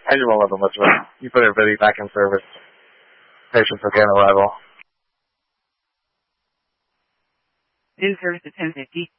Engine 11 Elizabeth. You put everybody back in service. Patients okay on arrival. In service at 10:50.